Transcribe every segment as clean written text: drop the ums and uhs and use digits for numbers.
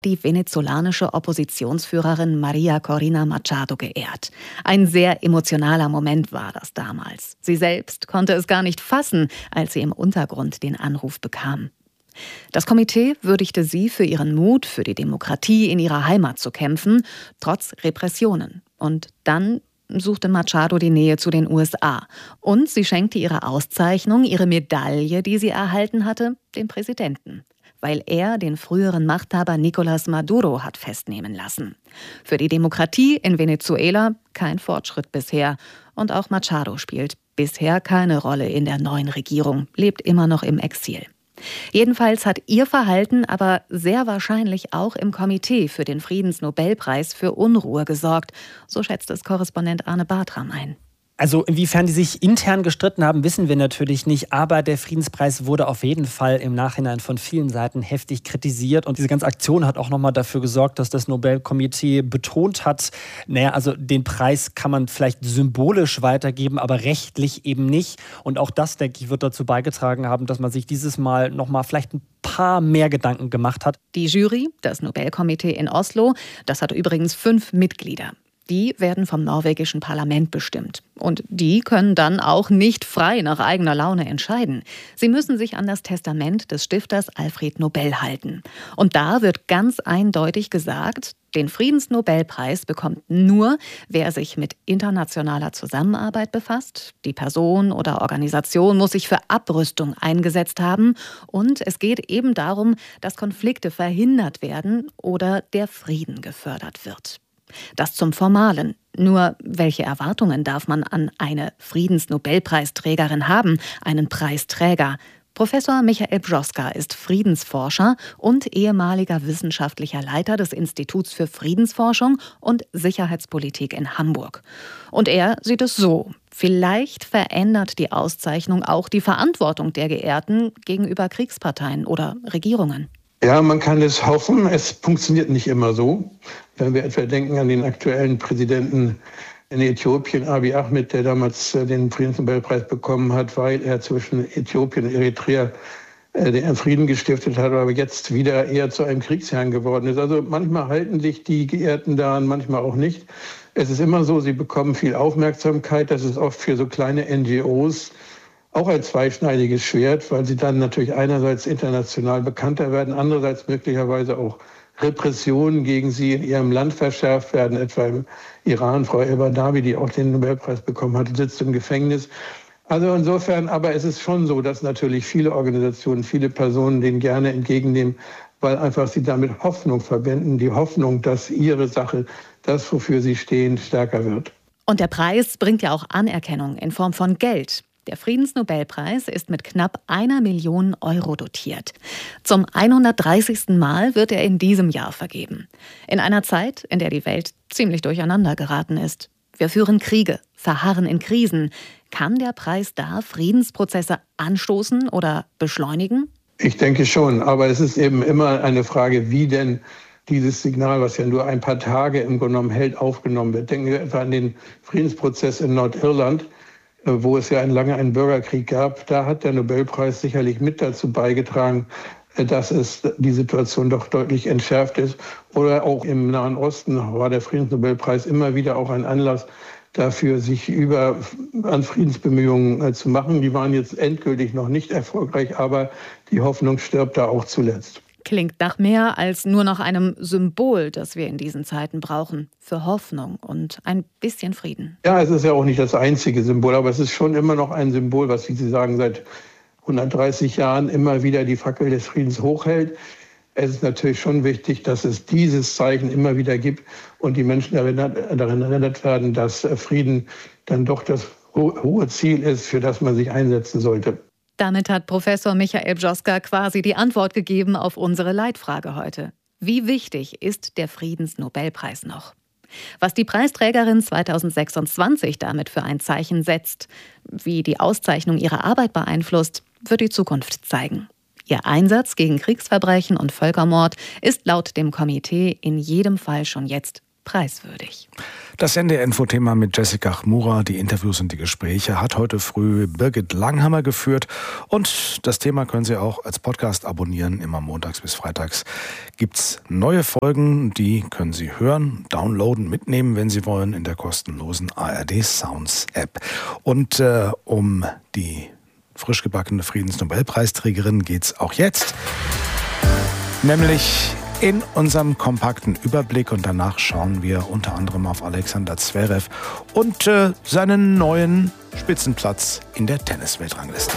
die venezolanische Oppositionsführerin María Corina Machado geehrt. Ein sehr emotionaler Moment war das damals. Sie selbst konnte es gar nicht fassen, als sie im Untergrund den Anruf bekam. Das Komitee würdigte sie für ihren Mut, für die Demokratie in ihrer Heimat zu kämpfen, trotz Repressionen. Und dann suchte Machado die Nähe zu den USA. Und sie schenkte ihre Auszeichnung, ihre Medaille, die sie erhalten hatte, dem Präsidenten, weil er den früheren Machthaber Nicolás Maduro hat festnehmen lassen. Für die Demokratie in Venezuela kein Fortschritt bisher. Und auch Machado spielt bisher keine Rolle in der neuen Regierung, lebt immer noch im Exil. Jedenfalls hat ihr Verhalten aber sehr wahrscheinlich auch im Komitee für den Friedensnobelpreis für Unruhe gesorgt, so schätzt es Korrespondent Arne Bartram ein. Also inwiefern die sich intern gestritten haben, wissen wir natürlich nicht. Aber der Friedenspreis wurde auf jeden Fall im Nachhinein von vielen Seiten heftig kritisiert. Und diese ganze Aktion hat auch nochmal dafür gesorgt, dass das Nobelkomitee betont hat, also den Preis kann man vielleicht symbolisch weitergeben, aber rechtlich eben nicht. Und auch das, denke ich, wird dazu beigetragen haben, dass man sich dieses Mal nochmal vielleicht ein paar mehr Gedanken gemacht hat. Die Jury, das Nobelkomitee in Oslo, das hat übrigens 5 Mitglieder. Die werden vom norwegischen Parlament bestimmt. Und die können dann auch nicht frei nach eigener Laune entscheiden. Sie müssen sich an das Testament des Stifters Alfred Nobel halten. Und da wird ganz eindeutig gesagt, den Friedensnobelpreis bekommt nur, wer sich mit internationaler Zusammenarbeit befasst. Die Person oder Organisation muss sich für Abrüstung eingesetzt haben. Und es geht eben darum, dass Konflikte verhindert werden oder der Frieden gefördert wird. Das zum Formalen. Nur welche Erwartungen darf man an eine Friedensnobelpreisträgerin haben, einen Preisträger? Professor Michael Bžoska ist Friedensforscher und ehemaliger wissenschaftlicher Leiter des Instituts für Friedensforschung und Sicherheitspolitik in Hamburg. Und er sieht es so: Vielleicht verändert die Auszeichnung auch die Verantwortung der Geehrten gegenüber Kriegsparteien oder Regierungen. Ja, man kann es hoffen. Es funktioniert nicht immer so. Wenn wir etwa denken an den aktuellen Präsidenten in Äthiopien, Abiy Ahmed, der damals den Friedensnobelpreis bekommen hat, weil er zwischen Äthiopien und Eritrea den Frieden gestiftet hat, aber jetzt wieder eher zu einem Kriegsherrn geworden ist. Also manchmal halten sich die Geehrten daran, manchmal auch nicht. Es ist immer so, sie bekommen viel Aufmerksamkeit. Das ist oft für so kleine NGOs auch ein zweischneidiges Schwert, weil sie dann natürlich einerseits international bekannter werden, andererseits möglicherweise auch Repressionen gegen sie in ihrem Land verschärft werden, etwa im Iran. Frau El-Badawi, die auch den Nobelpreis bekommen hat, sitzt im Gefängnis. Also insofern, aber es ist schon so, dass natürlich viele Organisationen, viele Personen den gerne entgegennehmen, weil einfach sie damit Hoffnung verbinden, die Hoffnung, dass ihre Sache, das, wofür sie stehen, stärker wird. Und der Preis bringt ja auch Anerkennung in Form von Geld. Der Friedensnobelpreis ist mit knapp 1 Million Euro dotiert. Zum 130. Mal wird er in diesem Jahr vergeben. In einer Zeit, in der die Welt ziemlich durcheinander geraten ist. Wir führen Kriege, verharren in Krisen. Kann der Preis da Friedensprozesse anstoßen oder beschleunigen? Ich denke schon, aber es ist eben immer eine Frage, wie denn dieses Signal, was ja nur ein paar Tage im Grunde genommen hält, aufgenommen wird. Denken wir etwa an den Friedensprozess in Nordirland, wo es ja lange einen Bürgerkrieg gab. Da hat der Nobelpreis sicherlich mit dazu beigetragen, dass es die Situation doch deutlich entschärft ist. Oder auch im Nahen Osten war der Friedensnobelpreis immer wieder auch ein Anlass dafür, sich an Friedensbemühungen zu machen. Die waren jetzt endgültig noch nicht erfolgreich, aber die Hoffnung stirbt da auch zuletzt. Klingt nach mehr als nur noch einem Symbol, das wir in diesen Zeiten brauchen, für Hoffnung und ein bisschen Frieden. Ja, es ist ja auch nicht das einzige Symbol, aber es ist schon immer noch ein Symbol, was, wie Sie sagen, seit 130 Jahren immer wieder die Fackel des Friedens hochhält. Es ist natürlich schon wichtig, dass es dieses Zeichen immer wieder gibt und die Menschen daran erinnert werden, dass Frieden dann doch das hohe Ziel ist, für das man sich einsetzen sollte. Damit hat Professor Michael Bžoska quasi die Antwort gegeben auf unsere Leitfrage heute. Wie wichtig ist der Friedensnobelpreis noch? Was die Preisträgerin 2026 damit für ein Zeichen setzt, wie die Auszeichnung ihre Arbeit beeinflusst, wird die Zukunft zeigen. Ihr Einsatz gegen Kriegsverbrechen und Völkermord ist laut dem Komitee in jedem Fall schon jetzt preiswürdig. Das NDR-Info-Thema mit Jessica Chmura, die Interviews und die Gespräche, hat heute früh Birgit Langhammer geführt. Und das Thema können Sie auch als Podcast abonnieren. Immer montags bis freitags gibt's neue Folgen. Die können Sie hören, downloaden, mitnehmen, wenn Sie wollen, in der kostenlosen ARD Sounds App. Und um die frisch gebackene Friedensnobelpreisträgerin geht's auch jetzt. Nämlich in unserem kompakten Überblick, und danach schauen wir unter anderem auf Alexander Zverev und seinen neuen Spitzenplatz in der Tennisweltrangliste.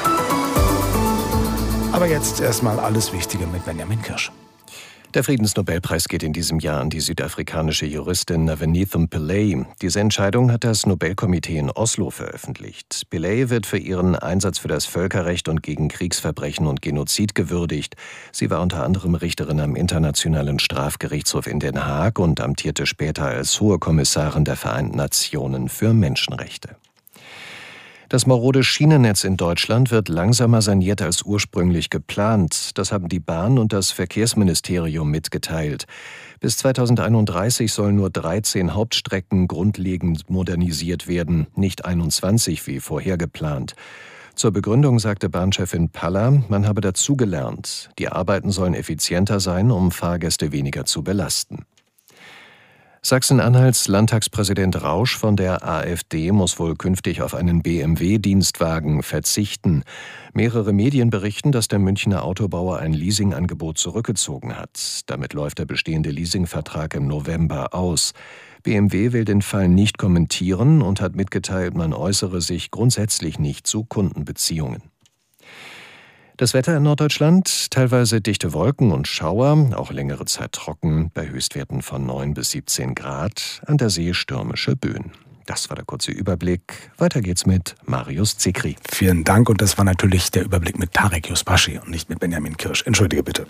Aber jetzt erstmal alles Wichtige mit Benjamin Kirsch. Der Friedensnobelpreis geht in diesem Jahr an die südafrikanische Juristin Nvenitho Pillay. Diese Entscheidung hat das Nobelkomitee in Oslo veröffentlicht. Pillay wird für ihren Einsatz für das Völkerrecht und gegen Kriegsverbrechen und Genozid gewürdigt. Sie war unter anderem Richterin am Internationalen Strafgerichtshof in Den Haag und amtierte später als Hohe Kommissarin der Vereinten Nationen für Menschenrechte. Das marode Schienennetz in Deutschland wird langsamer saniert als ursprünglich geplant. Das haben die Bahn und das Verkehrsministerium mitgeteilt. Bis 2031 sollen nur 13 Hauptstrecken grundlegend modernisiert werden, nicht 21 wie vorher geplant. Zur Begründung sagte Bahnchefin Paller, man habe dazugelernt. Die Arbeiten sollen effizienter sein, um Fahrgäste weniger zu belasten. Sachsen-Anhalts Landtagspräsident Rausch von der AfD muss wohl künftig auf einen BMW-Dienstwagen verzichten. Mehrere Medien berichten, dass der Münchner Autobauer ein Leasingangebot zurückgezogen hat. Damit läuft der bestehende Leasingvertrag im November aus. BMW will den Fall nicht kommentieren und hat mitgeteilt, man äußere sich grundsätzlich nicht zu Kundenbeziehungen. Das Wetter in Norddeutschland, teilweise dichte Wolken und Schauer, auch längere Zeit trocken, bei Höchstwerten von 9 bis 17 Grad, an der See stürmische Böen. Das war der kurze Überblick. Weiter geht's mit Marius Zikri. Vielen Dank, und das war natürlich der Überblick mit Tarek Yusbashi und nicht mit Benjamin Kirsch. Entschuldige bitte.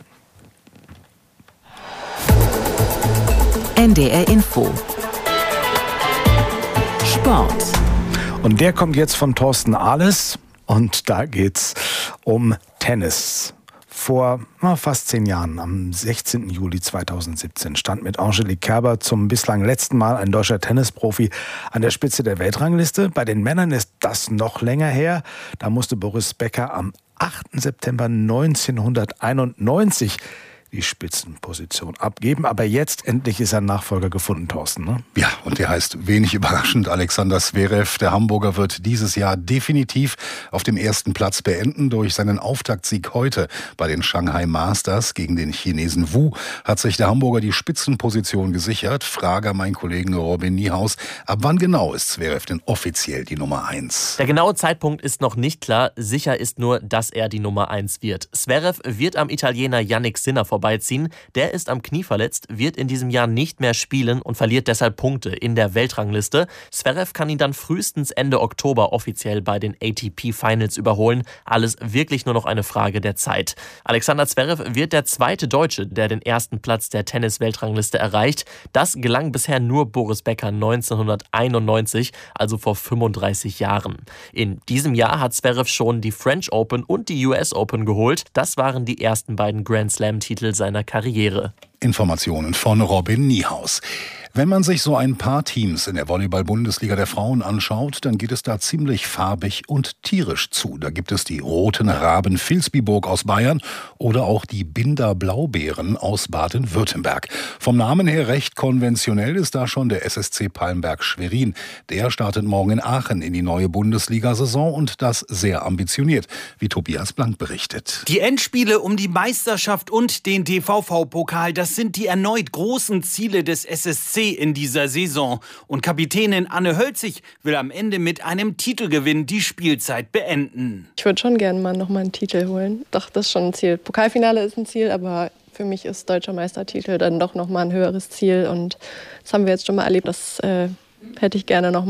NDR Info Sport. Und der kommt jetzt von Thorsten Ahles. Und da geht's um Tennis. Vor fast 10 Jahren, am 16. Juli 2017, stand mit Angelique Kerber zum bislang letzten Mal ein deutscher Tennisprofi an der Spitze der Weltrangliste. Bei den Männern ist das noch länger her. Da musste Boris Becker am 8. September 1991 die Spitzenposition abgeben. Aber jetzt endlich ist ein Nachfolger gefunden, Thorsten, ne? Ja, und der heißt wenig überraschend Alexander Zverev. Der Hamburger wird dieses Jahr definitiv auf dem ersten Platz beenden. Durch seinen Auftaktsieg heute bei den Shanghai Masters gegen den Chinesen Wu hat sich der Hamburger die Spitzenposition gesichert. Frage an meinen Kollegen Robin Niehaus. Ab wann genau ist Zverev denn offiziell die Nummer 1? Der genaue Zeitpunkt ist noch nicht klar. Sicher ist nur, dass er die Nummer 1 wird. Zverev wird am Italiener Jannik Sinner vorbeiziehen. Der ist am Knie verletzt, wird in diesem Jahr nicht mehr spielen und verliert deshalb Punkte in der Weltrangliste. Zverev kann ihn dann frühestens Ende Oktober offiziell bei den ATP Finals überholen. Alles wirklich nur noch eine Frage der Zeit. Alexander Zverev wird der zweite Deutsche, der den ersten Platz der Tennis-Weltrangliste erreicht. Das gelang bisher nur Boris Becker 1991, also vor 35 Jahren. In diesem Jahr hat Zverev schon die French Open und die US Open geholt. Das waren die ersten beiden Grand Slam-Titel seiner Karriere. Informationen von Robin Niehaus. Wenn man sich so ein paar Teams in der Volleyball-Bundesliga der Frauen anschaut, dann geht es da ziemlich farbig und tierisch zu. Da gibt es die Roten Raben Vilsbiburg aus Bayern oder auch die Binder Blaubeeren aus Baden-Württemberg. Vom Namen her recht konventionell ist da schon der SSC Palmberg Schwerin. Der startet morgen in Aachen in die neue Bundesliga-Saison und das sehr ambitioniert, wie Tobias Blank berichtet. Die Endspiele um die Meisterschaft und den DVV-Pokal, das sind die erneut großen Ziele des SSC in dieser Saison. Und Kapitänin Anne Hölzig will am Ende mit einem Titelgewinn die Spielzeit beenden. Ich würde schon gerne mal nochmal einen Titel holen. Doch, das ist schon ein Ziel. Pokalfinale ist ein Ziel, aber für mich ist deutscher Meistertitel dann doch nochmal ein höheres Ziel. Und das haben wir jetzt schon mal erlebt. Das hätte ich gerne nochmal.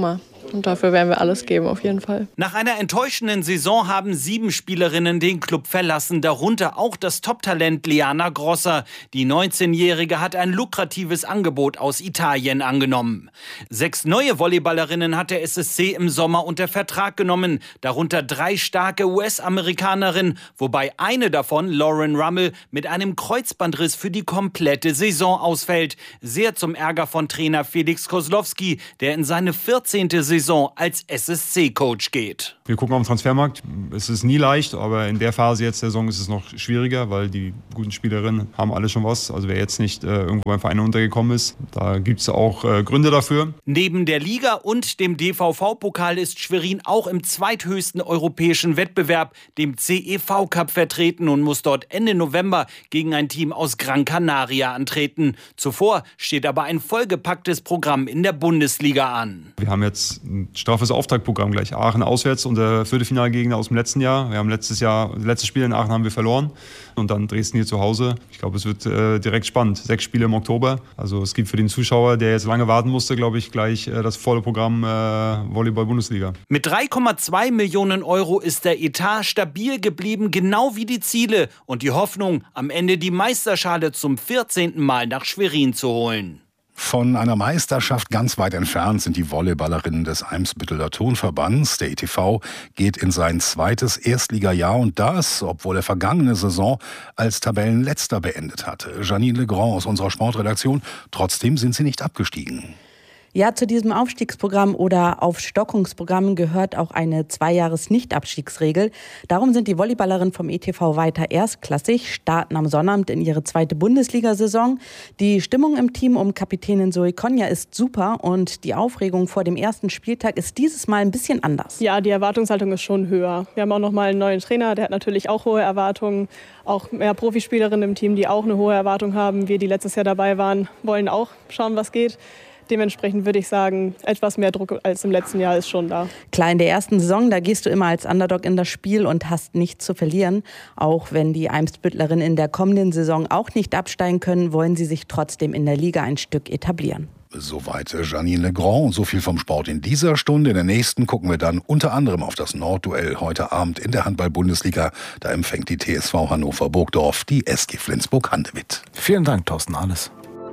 Und dafür werden wir alles geben, auf jeden Fall. Nach einer enttäuschenden Saison haben 7 Spielerinnen den Club verlassen, darunter auch das Top-Talent Liana Grosser. Die 19-Jährige hat ein lukratives Angebot aus Italien angenommen. 6 neue Volleyballerinnen hat der SSC im Sommer unter Vertrag genommen, darunter 3 starke US-Amerikanerinnen, wobei eine davon, Lauren Rummel, mit einem Kreuzbandriss für die komplette Saison ausfällt. Sehr zum Ärger von Trainer Felix Kozlowski, der in seine 14. Saison als SSC-Coach geht. Wir gucken auf den Transfermarkt. Es ist nie leicht, aber in der Phase jetzt der Saison ist es noch schwieriger, weil die guten Spielerinnen haben alle schon was. Also wer jetzt nicht irgendwo beim Verein untergekommen ist, da gibt es auch Gründe dafür. Neben der Liga und dem DVV-Pokal ist Schwerin auch im zweithöchsten europäischen Wettbewerb, dem CEV-Cup, vertreten und muss dort Ende November gegen ein Team aus Gran Canaria antreten. Zuvor steht aber ein vollgepacktes Programm in der Bundesliga an. Wir haben jetzt ein straffes Auftaktprogramm gleich. Aachen auswärts und der Viertelfinalgegner aus dem letzten Jahr. Wir haben letztes Spiel in Aachen haben wir verloren und dann Dresden hier zu Hause. Ich glaube, es wird direkt spannend. 6 Spiele im Oktober. Also es gibt für den Zuschauer, der jetzt lange warten musste, glaube ich, gleich das volle Programm Volleyball-Bundesliga. Mit 3,2 Millionen Euro ist der Etat stabil geblieben, genau wie die Ziele und die Hoffnung, am Ende die Meisterschale zum 14. Mal nach Schwerin zu holen. Von einer Meisterschaft ganz weit entfernt sind die Volleyballerinnen des Eimsbütteler Turnverbands. Der ETV geht in sein 2. Erstligajahr und das, obwohl er vergangene Saison als Tabellenletzter beendet hatte. Janine Legrand aus unserer Sportredaktion. Trotzdem sind sie nicht abgestiegen. Ja, zu diesem Aufstiegsprogramm oder Aufstockungsprogramm gehört auch eine 2-Jahres-Nicht-Abstiegsregel. Darum sind die Volleyballerinnen vom ETV weiter erstklassig, starten am Sonnabend in ihre 2. Bundesliga-Saison. Die Stimmung im Team um Kapitänin Zoe Konja ist super und die Aufregung vor dem ersten Spieltag ist dieses Mal ein bisschen anders. Ja, die Erwartungshaltung ist schon höher. Wir haben auch noch mal einen neuen Trainer, der hat natürlich auch hohe Erwartungen. Auch mehr Profispielerinnen im Team, die auch eine hohe Erwartung haben. Wir, die letztes Jahr dabei waren, wollen auch schauen, was geht. Dementsprechend würde ich sagen, etwas mehr Druck als im letzten Jahr ist schon da. Klar, in der ersten Saison, da gehst du immer als Underdog in das Spiel und hast nichts zu verlieren. Auch wenn die Eimsbüttlerinnen in der kommenden Saison auch nicht absteigen können, wollen sie sich trotzdem in der Liga ein Stück etablieren. Soweit Janine Legrand. So viel vom Sport in dieser Stunde. In der nächsten gucken wir dann unter anderem auf das Nordduell heute Abend in der Handball-Bundesliga. Da empfängt die TSV Hannover-Burgdorf die SG Flensburg-Handewitt. Vielen Dank, Thorsten Ahles.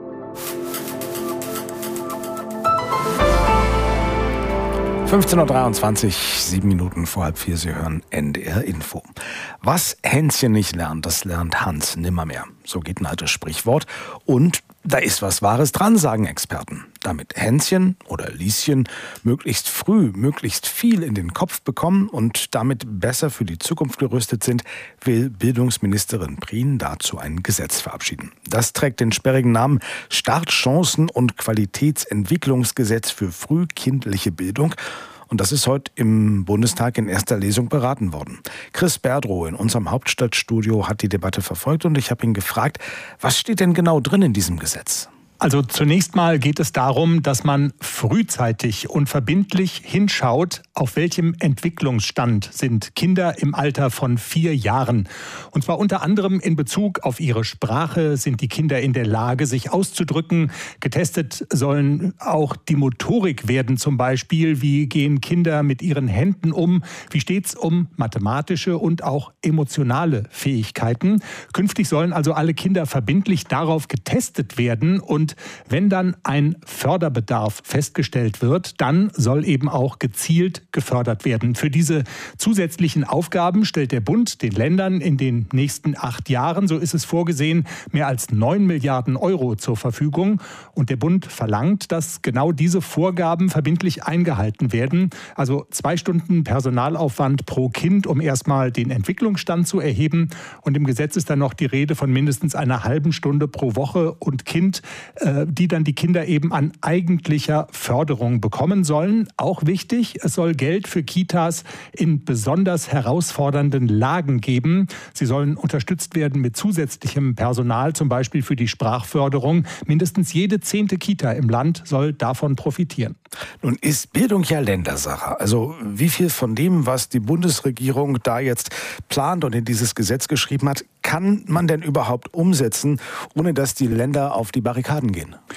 15.23 Uhr, 7 Minuten vor 3:30, Sie hören NDR Info. Was Hänschen nicht lernt, das lernt Hans nimmermehr. So geht ein altes Sprichwort. Und da ist was Wahres dran, sagen Experten. Damit Hänschen oder Lieschen möglichst früh, möglichst viel in den Kopf bekommen und damit besser für die Zukunft gerüstet sind, will Bildungsministerin Prien dazu ein Gesetz verabschieden. Das trägt den sperrigen Namen Startchancen- und Qualitätsentwicklungsgesetz für frühkindliche Bildung. Und das ist heute im Bundestag in erster Lesung beraten worden. Chris Berdrow in unserem Hauptstadtstudio hat die Debatte verfolgt und ich habe ihn gefragt, was steht denn genau drin in diesem Gesetz? Also zunächst mal geht es darum, dass man frühzeitig und verbindlich hinschaut, auf welchem Entwicklungsstand sind Kinder im Alter von 4 Jahren. Und zwar unter anderem in Bezug auf ihre Sprache, sind die Kinder in der Lage, sich auszudrücken. Getestet sollen auch die Motorik werden zum Beispiel. Wie gehen Kinder mit ihren Händen um? Wie steht es um mathematische und auch emotionale Fähigkeiten? Künftig sollen also alle Kinder verbindlich darauf getestet werden und wenn dann ein Förderbedarf festgestellt wird, dann soll eben auch gezielt gefördert werden. Für diese zusätzlichen Aufgaben stellt der Bund den Ländern in den nächsten 8 Jahren, so ist es vorgesehen, mehr als 9 Milliarden Euro zur Verfügung. Und der Bund verlangt, dass genau diese Vorgaben verbindlich eingehalten werden. Also 2 Stunden Personalaufwand pro Kind, um erstmal den Entwicklungsstand zu erheben. Und im Gesetz ist dann noch die Rede von mindestens einer halben Stunde pro Woche und Kind, die dann die Kinder eben an eigentlicher Förderung bekommen sollen. Auch wichtig, es soll Geld für Kitas in besonders herausfordernden Lagen geben. Sie sollen unterstützt werden mit zusätzlichem Personal, zum Beispiel für die Sprachförderung. Mindestens jede 10. Kita im Land soll davon profitieren. Nun ist Bildung ja Ländersache. Also wie viel von dem, was die Bundesregierung da jetzt plant und in dieses Gesetz geschrieben hat, kann man denn überhaupt umsetzen, ohne dass die Länder auf die Barrikaden gehen?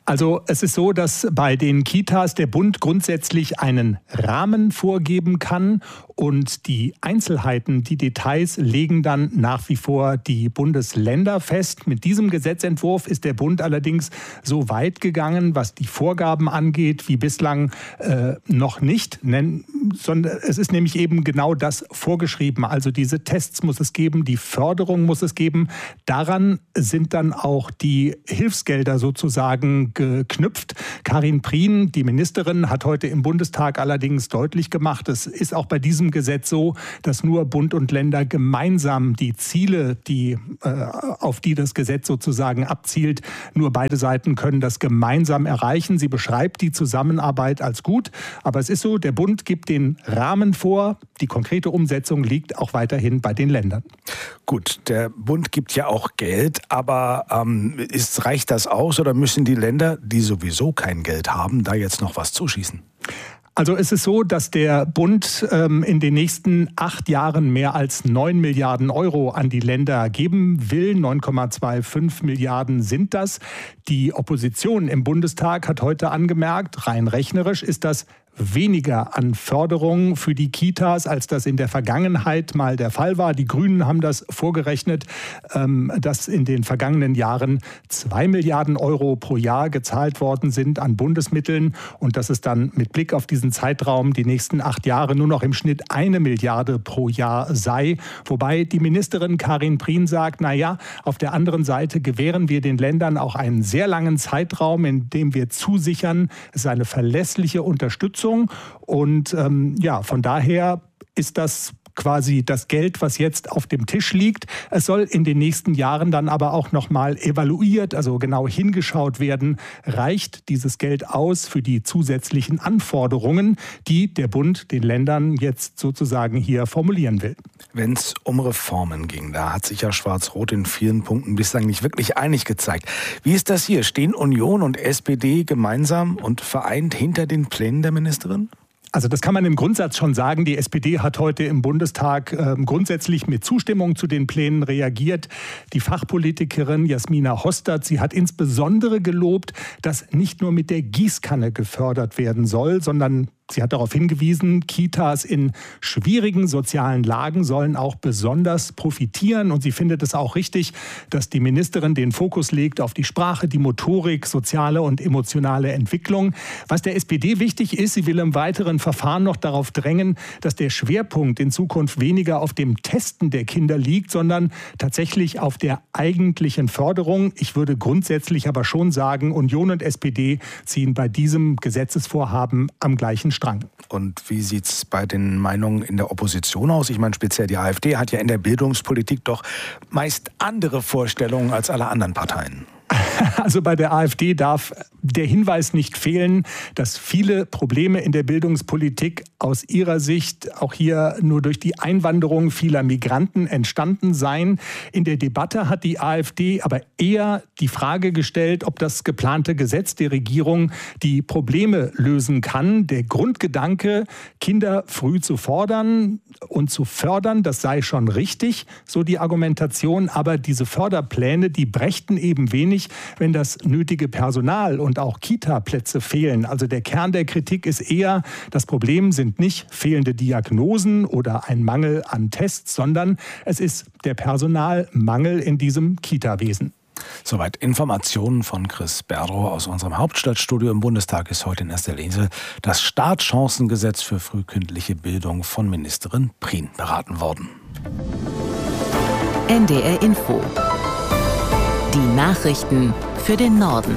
Also es ist so, dass bei den Kitas der Bund grundsätzlich einen Rahmen vorgeben kann und die Einzelheiten, die Details legen dann nach wie vor die Bundesländer fest. Mit diesem Gesetzentwurf ist der Bund allerdings so weit gegangen, was die Vorgaben angeht, wie bislang noch nicht. Sondern es ist nämlich eben genau das vorgeschrieben. Also diese Tests muss es geben, die Förderung muss es geben. Daran sind dann auch die Hilfsgelder sozusagen geknüpft. Karin Prien, die Ministerin, hat heute im Bundestag allerdings deutlich gemacht, es ist auch bei diesem Gesetz so, dass nur Bund und Länder gemeinsam die Ziele, auf die das Gesetz sozusagen abzielt, nur beide Seiten können das gemeinsam erreichen. Sie beschreibt die Zusammenarbeit als gut, aber es ist so, der Bund gibt den Rahmen vor, die konkrete Umsetzung liegt auch weiterhin bei den Ländern. Gut, der Bund gibt ja auch Geld, aber reicht das aus oder müssen die Länder, die sowieso kein Geld haben, da jetzt noch was zuschießen? Also es ist so, dass der Bund in den nächsten 8 Jahren mehr als 9 Milliarden Euro an die Länder geben will. 9,25 Milliarden sind das. Die Opposition im Bundestag hat heute angemerkt, rein rechnerisch ist das weniger an Förderung für die Kitas, als das in der Vergangenheit mal der Fall war. Die Grünen haben das vorgerechnet, dass in den vergangenen Jahren 2 Milliarden Euro pro Jahr gezahlt worden sind an Bundesmitteln und dass es dann mit Blick auf diesen Zeitraum die nächsten 8 Jahre nur noch im Schnitt 1 Milliarde pro Jahr sei. Wobei die Ministerin Karin Prien sagt, auf der anderen Seite gewähren wir den Ländern auch einen sehr langen Zeitraum, in dem wir zusichern, es ist eine verlässliche Unterstützung. Und von daher ist das quasi das Geld, was jetzt auf dem Tisch liegt. Es soll in den nächsten Jahren dann aber auch nochmal evaluiert, also genau hingeschaut werden, reicht dieses Geld aus für die zusätzlichen Anforderungen, die der Bund den Ländern jetzt sozusagen hier formulieren will. Wenn es um Reformen ging, da hat sich ja Schwarz-Rot in vielen Punkten bislang nicht wirklich einig gezeigt. Wie ist das hier? Stehen Union und SPD gemeinsam und vereint hinter den Plänen der Ministerin? Also das kann man im Grundsatz schon sagen. Die SPD hat heute im Bundestag grundsätzlich mit Zustimmung zu den Plänen reagiert. Die Fachpolitikerin Jasmina Hostert, sie hat insbesondere gelobt, dass nicht nur mit der Gießkanne gefördert werden soll, sondern sie hat darauf hingewiesen, Kitas in schwierigen sozialen Lagen sollen auch besonders profitieren. Und sie findet es auch richtig, dass die Ministerin den Fokus legt auf die Sprache, die Motorik, soziale und emotionale Entwicklung. Was der SPD wichtig ist, sie will im weiteren Verfahren noch darauf drängen, dass der Schwerpunkt in Zukunft weniger auf dem Testen der Kinder liegt, sondern tatsächlich auf der eigentlichen Förderung. Ich würde grundsätzlich aber schon sagen, Union und SPD ziehen bei diesem Gesetzesvorhaben am gleichen Strang. Und wie sieht es bei den Meinungen in der Opposition aus? Ich meine, speziell die AfD hat ja in der Bildungspolitik doch meist andere Vorstellungen als alle anderen Parteien. Also bei der AfD darf der Hinweis nicht fehlen, dass viele Probleme in der Bildungspolitik aus ihrer Sicht auch hier nur durch die Einwanderung vieler Migranten entstanden seien. In der Debatte hat die AfD aber eher die Frage gestellt, ob das geplante Gesetz der Regierung die Probleme lösen kann. Der Grundgedanke, Kinder früh zu fordern und zu fördern, das sei schon richtig, so die Argumentation. Aber diese Förderpläne, die brächten eben wenig, wenn das nötige Personal und auch Kita-Plätze fehlen. Also der Kern der Kritik ist eher, das Problem sind nicht fehlende Diagnosen oder ein Mangel an Tests, sondern es ist der Personalmangel in diesem Kita-Wesen. Soweit Informationen von Chris Berdow aus unserem Hauptstadtstudio. Im Bundestag ist heute in erster Lesung das Startchancengesetz für frühkindliche Bildung von Ministerin Prien beraten worden. NDR Info. Die Nachrichten für den Norden.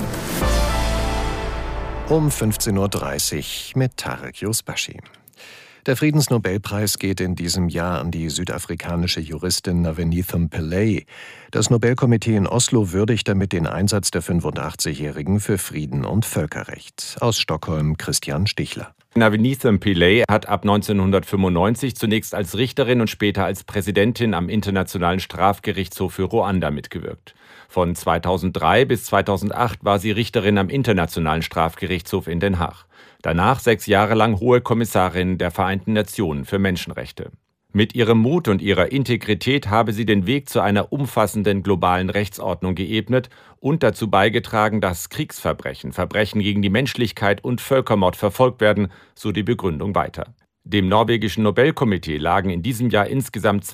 Um 15.30 Uhr mit Tarek Yusbashi. Der Friedensnobelpreis geht in diesem Jahr an die südafrikanische Juristin Naveenitham Pillay. Das Nobelkomitee in Oslo würdigt damit den Einsatz der 85-Jährigen für Frieden und Völkerrecht. Aus Stockholm Christian Stichler. Naveenitham Pillay hat ab 1995 zunächst als Richterin und später als Präsidentin am Internationalen Strafgerichtshof für Ruanda mitgewirkt. Von 2003 bis 2008 war sie Richterin am Internationalen Strafgerichtshof in Den Haag. Danach 6 Jahre lang Hohe Kommissarin der Vereinten Nationen für Menschenrechte. Mit ihrem Mut und ihrer Integrität habe sie den Weg zu einer umfassenden globalen Rechtsordnung geebnet und dazu beigetragen, dass Kriegsverbrechen, Verbrechen gegen die Menschlichkeit und Völkermord verfolgt werden, so die Begründung weiter. Dem norwegischen Nobelkomitee lagen in diesem Jahr insgesamt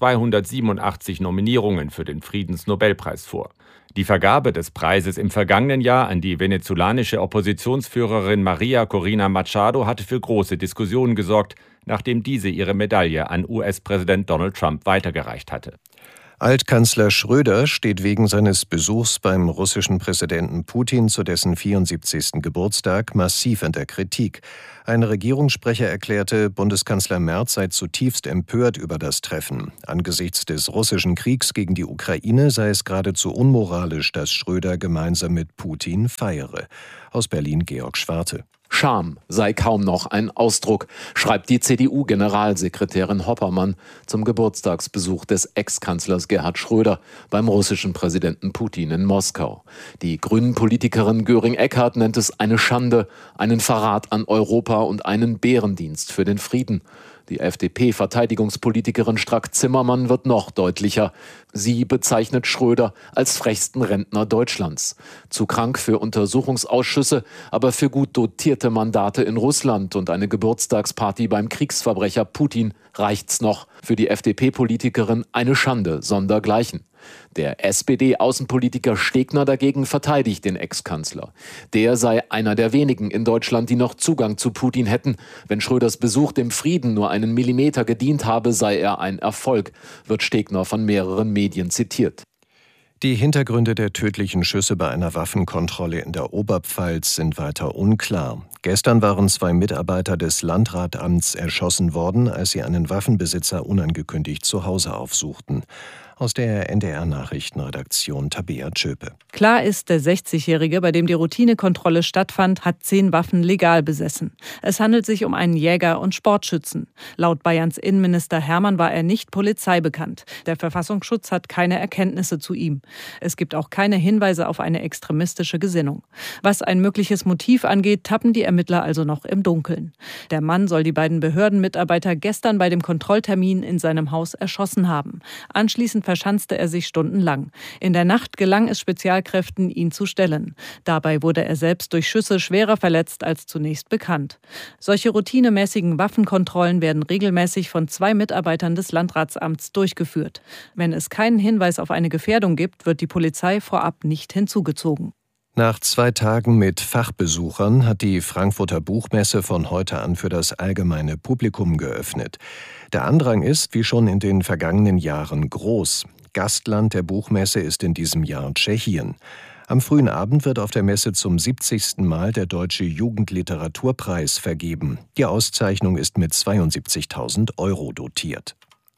287 Nominierungen für den Friedensnobelpreis vor. Die Vergabe des Preises im vergangenen Jahr an die venezolanische Oppositionsführerin Maria Corina Machado hatte für große Diskussionen gesorgt, nachdem diese ihre Medaille an US-Präsident Donald Trump weitergereicht hatte. Altkanzler Schröder steht wegen seines Besuchs beim russischen Präsidenten Putin zu dessen 74. Geburtstag massiv in der Kritik. Ein Regierungssprecher erklärte, Bundeskanzler Merz sei zutiefst empört über das Treffen. Angesichts des russischen Kriegs gegen die Ukraine sei es geradezu unmoralisch, dass Schröder gemeinsam mit Putin feiere. Aus Berlin Georg Schwarte. Scham sei kaum noch ein Ausdruck, schreibt die CDU-Generalsekretärin Hoppermann zum Geburtstagsbesuch des Ex-Kanzlers Gerhard Schröder beim russischen Präsidenten Putin in Moskau. Die Grünen-Politikerin Göring-Eckardt nennt es eine Schande, einen Verrat an Europa und einen Bärendienst für den Frieden. Die FDP-Verteidigungspolitikerin Strack-Zimmermann wird noch deutlicher. Sie bezeichnet Schröder als frechsten Rentner Deutschlands. Zu krank für Untersuchungsausschüsse, aber für gut dotierte Mandate in Russland und eine Geburtstagsparty beim Kriegsverbrecher Putin reicht's noch. Für die FDP-Politikerin eine Schande sondergleichen. Der SPD-Außenpolitiker Stegner dagegen verteidigt den Ex-Kanzler. Der sei einer der wenigen in Deutschland, die noch Zugang zu Putin hätten. Wenn Schröders Besuch dem Frieden nur einen Millimeter gedient habe, sei er ein Erfolg, wird Stegner von mehreren Medien zitiert. Die Hintergründe der tödlichen Schüsse bei einer Waffenkontrolle in der Oberpfalz sind weiter unklar. Gestern waren 2 Mitarbeiter des Landratamts erschossen worden, als sie einen Waffenbesitzer unangekündigt zu Hause aufsuchten. Aus der NDR-Nachrichtenredaktion Tabea Tschöpe. Klar ist, der 60-Jährige, bei dem die Routinekontrolle stattfand, hat 10 Waffen legal besessen. Es handelt sich um einen Jäger und Sportschützen. Laut Bayerns Innenminister Hermann war er nicht polizeibekannt. Der Verfassungsschutz hat keine Erkenntnisse zu ihm. Es gibt auch keine Hinweise auf eine extremistische Gesinnung. Was ein mögliches Motiv angeht, tappen die Ermittler also noch im Dunkeln. Der Mann soll die beiden Behördenmitarbeiter gestern bei dem Kontrolltermin in seinem Haus erschossen haben. Anschließend verschanzte er sich stundenlang. In der Nacht gelang es Spezialkräften, ihn zu stellen. Dabei wurde er selbst durch Schüsse schwerer verletzt als zunächst bekannt. Solche routinemäßigen Waffenkontrollen werden regelmäßig von 2 Mitarbeitern des Landratsamts durchgeführt. Wenn es keinen Hinweis auf eine Gefährdung gibt, wird die Polizei vorab nicht hinzugezogen. Nach 2 Tagen mit Fachbesuchern hat die Frankfurter Buchmesse von heute an für das allgemeine Publikum geöffnet. Der Andrang ist, wie schon in den vergangenen Jahren, groß. Gastland der Buchmesse ist in diesem Jahr Tschechien. Am frühen Abend wird auf der Messe zum 70. Mal der Deutsche Jugendliteraturpreis vergeben. Die Auszeichnung ist mit 72.000 € dotiert.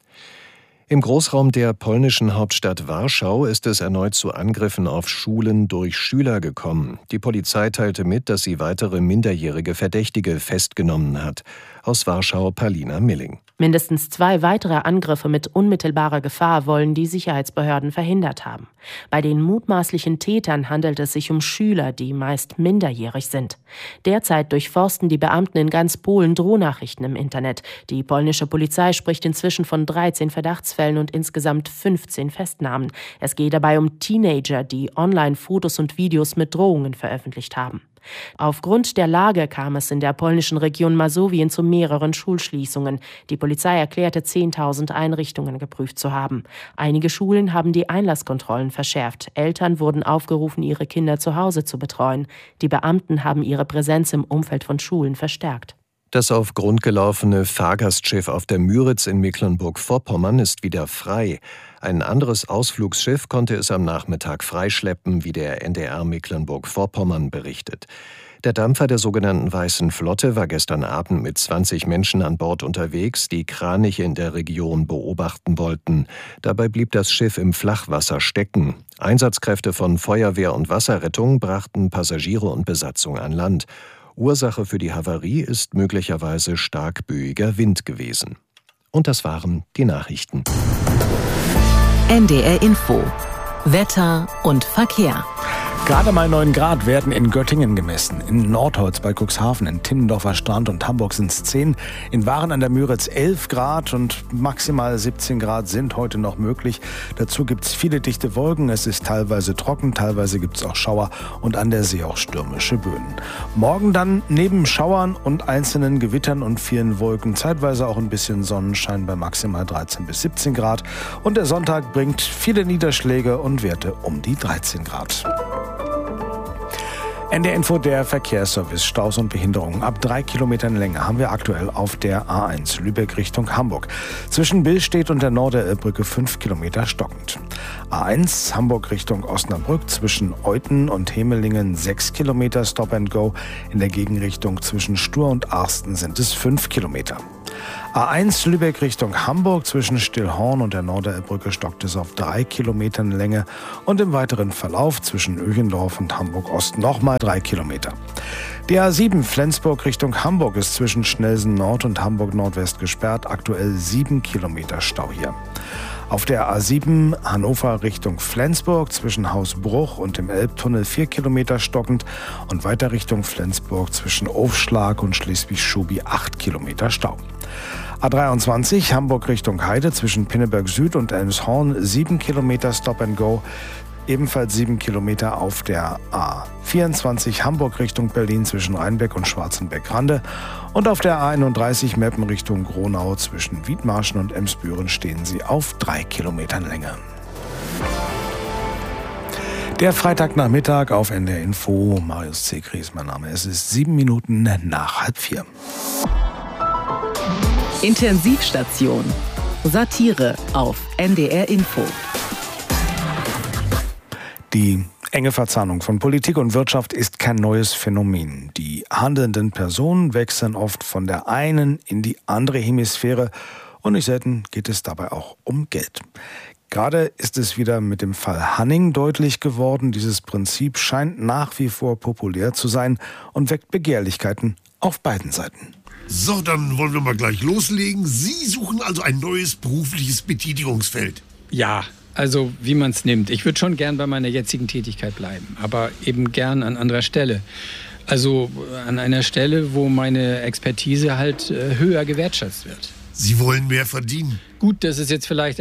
Im Großraum der polnischen Hauptstadt Warschau ist es erneut zu Angriffen auf Schulen durch Schüler gekommen. Die Polizei teilte mit, dass sie weitere minderjährige Verdächtige festgenommen hat. Aus Warschau Palina Milling. Mindestens 2 weitere Angriffe mit unmittelbarer Gefahr wollen die Sicherheitsbehörden verhindert haben. Bei den mutmaßlichen Tätern handelt es sich um Schüler, die meist minderjährig sind. Derzeit durchforsten die Beamten in ganz Polen Drohnachrichten im Internet. Die polnische Polizei spricht inzwischen von 13 Verdachtsfällen und insgesamt 15 Festnahmen. Es geht dabei um Teenager, die online Fotos und Videos mit Drohungen veröffentlicht haben. Aufgrund der Lage kam es in der polnischen Region Masowien zu mehreren Schulschließungen. Die Polizei erklärte, 10.000 Einrichtungen geprüft zu haben. Einige Schulen haben die Einlasskontrollen verschärft. Eltern wurden aufgerufen, ihre Kinder zu Hause zu betreuen. Die Beamten haben ihre Präsenz im Umfeld von Schulen verstärkt. Das auf Grund gelaufene Fahrgastschiff auf der Müritz in Mecklenburg-Vorpommern ist wieder frei. Ein anderes Ausflugsschiff konnte es am Nachmittag freischleppen, wie der NDR Mecklenburg-Vorpommern berichtet. Der Dampfer der sogenannten Weißen Flotte war gestern Abend mit 20 Menschen an Bord unterwegs, die Kraniche in der Region beobachten wollten. Dabei blieb das Schiff im Flachwasser stecken. Einsatzkräfte von Feuerwehr und Wasserrettung brachten Passagiere und Besatzung an Land. Ursache für die Havarie ist möglicherweise stark böiger Wind gewesen. Und das waren die Nachrichten. NDR Info. Wetter und Verkehr. Gerade mal 9 Grad werden in Göttingen gemessen, in Nordholz bei Cuxhaven, in Timmendorfer Strand und Hamburg sind es 10, in Waren an der Müritz 11 Grad und maximal 17 Grad sind heute noch möglich. Dazu gibt es viele dichte Wolken, es ist teilweise trocken, teilweise gibt es auch Schauer und an der See auch stürmische Böen. Morgen dann neben Schauern und einzelnen Gewittern und vielen Wolken zeitweise auch ein bisschen Sonnenschein bei maximal 13 bis 17 Grad und der Sonntag bringt viele Niederschläge und Werte um die 13 Grad. NDR Info, der Verkehrsservice, Staus und Behinderungen. Ab 3 Kilometern Länge haben wir aktuell auf der A1 Lübeck Richtung Hamburg. Zwischen Billstedt und der Norderelbbrücke 5 Kilometer stockend. A1 Hamburg Richtung Osnabrück zwischen Euthen und Hemelingen 6 Kilometer Stop and Go. In der Gegenrichtung zwischen Stur und Arsten sind es 5 Kilometer. A1 Lübeck Richtung Hamburg zwischen Stillhorn und der Norderelbbrücke stockt es auf 3 Kilometern Länge und im weiteren Verlauf zwischen Öchendorf und Hamburg Ost nochmal 3 Kilometer. Die A7 Flensburg Richtung Hamburg ist zwischen Schnelsen Nord und Hamburg Nordwest gesperrt, aktuell 7 Kilometer Stau hier. Auf der A7 Hannover Richtung Flensburg zwischen Hausbruch und dem Elbtunnel 4 Kilometer stockend und weiter Richtung Flensburg zwischen Aufschlag und Schleswig-Schubi 8 Kilometer Stau. A23 Hamburg Richtung Heide zwischen Pinneberg Süd und Elmshorn 7 Kilometer Stop and Go. Ebenfalls 7 Kilometer auf der A24 Hamburg Richtung Berlin zwischen Rheinbeck und Schwarzenbeck-Rande. Und auf der A31 Meppen Richtung Gronau zwischen Wiedmarschen und Emsbüren stehen sie auf 3 Kilometern Länge. Der Freitagnachmittag auf NDR Info. Marius Zekri ist mein Name. Es ist 7 Minuten nach 3:30. Intensivstation. Satire auf NDR Info. Die enge Verzahnung von Politik und Wirtschaft ist kein neues Phänomen. Die handelnden Personen wechseln oft von der einen in die andere Hemisphäre und nicht selten geht es dabei auch um Geld. Gerade ist es wieder mit dem Fall Hanning deutlich geworden. Dieses Prinzip scheint nach wie vor populär zu sein und weckt Begehrlichkeiten auf beiden Seiten. So, dann wollen wir mal gleich loslegen. Sie suchen also ein neues berufliches Betätigungsfeld. Ja, also wie man es nimmt. Ich würde schon gern bei meiner jetzigen Tätigkeit bleiben, aber eben gern an anderer Stelle. Also an einer Stelle, wo meine Expertise halt höher gewertschätzt wird. Sie wollen mehr verdienen? Gut, das ist jetzt vielleicht,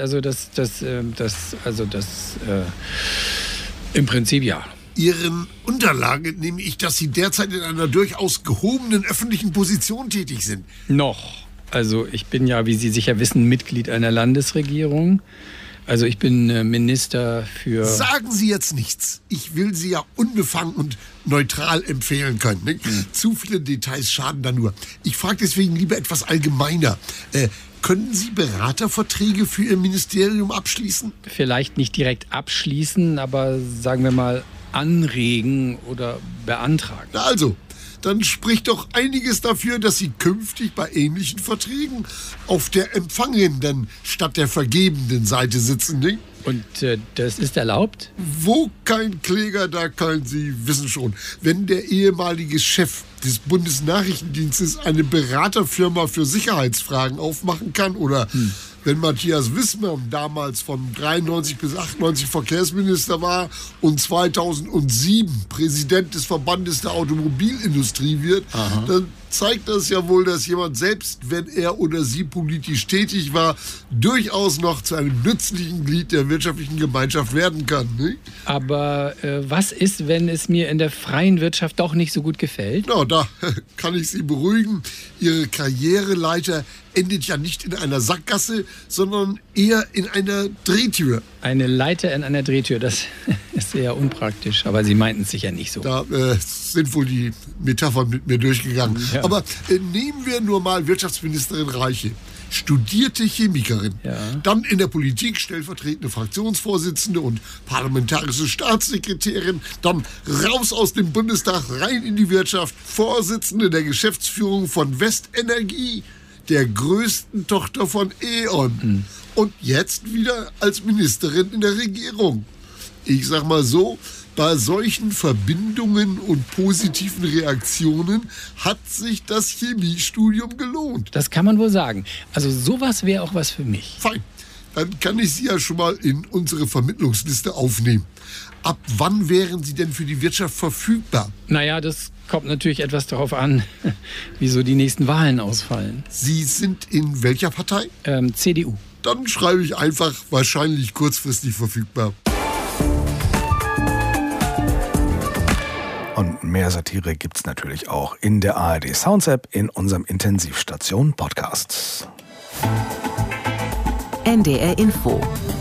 im Prinzip ja. Ihren Unterlagen entnehme ich, dass Sie derzeit in einer durchaus gehobenen öffentlichen Position tätig sind. Noch. Also ich bin ja, wie Sie sicher wissen, Mitglied einer Landesregierung. Also ich bin Minister für... Sagen Sie jetzt nichts. Ich will Sie ja unbefangen und neutral empfehlen können. Ne? Zu viele Details schaden da nur. Ich frage deswegen lieber etwas allgemeiner. Können Sie Beraterverträge für Ihr Ministerium abschließen? Vielleicht nicht direkt abschließen, aber sagen wir mal anregen oder beantragen. Na also, dann spricht doch einiges dafür, dass Sie künftig bei ähnlichen Verträgen auf der empfangenden statt der vergebenden Seite sitzen, ne? Und das ist erlaubt? Wo kein Kläger, da kein Sie wissen schon. Wenn der ehemalige Chef des Bundesnachrichtendienstes eine Beraterfirma für Sicherheitsfragen aufmachen kann oder wenn Matthias Wissmann damals von 93 bis 98 Verkehrsminister war und 2007 Präsident des Verbandes der Automobilindustrie wird, dann zeigt das ja wohl, dass jemand selbst, wenn er oder sie politisch tätig war, durchaus noch zu einem nützlichen Glied der wirtschaftlichen Gemeinschaft werden kann. Ne? Aber was ist, wenn es mir in der freien Wirtschaft doch nicht so gut gefällt? Na, da kann ich Sie beruhigen. Ihre Karriereleiter endet ja nicht in einer Sackgasse, sondern eher in einer Drehtür. Eine Leiter in einer Drehtür, das ist sehr unpraktisch. Aber Sie meinten es sicher nicht so. Da sind wohl die Metaphern mit mir durchgegangen. Ja. Aber nehmen wir nur mal Wirtschaftsministerin Reiche. Studierte Chemikerin, dann in der Politik stellvertretende Fraktionsvorsitzende und parlamentarische Staatssekretärin, dann raus aus dem Bundestag, rein in die Wirtschaft, Vorsitzende der Geschäftsführung von Westenergie, der größten Tochter von E.ON. Und jetzt wieder als Ministerin in der Regierung. Ich sag mal so, bei solchen Verbindungen und positiven Reaktionen hat sich das Chemiestudium gelohnt. Das kann man wohl sagen. Also sowas wäre auch was für mich. Fein. Dann kann ich Sie ja schon mal in unsere Vermittlungsliste aufnehmen. Ab wann wären Sie denn für die Wirtschaft verfügbar? Naja, das kommt natürlich etwas darauf an, wieso die nächsten Wahlen ausfallen. Sie sind in welcher Partei? CDU. Dann schreibe ich einfach wahrscheinlich kurzfristig verfügbar. Und mehr Satire gibt's natürlich auch in der ARD Sounds App in unserem Intensivstation Podcast. NDR Info.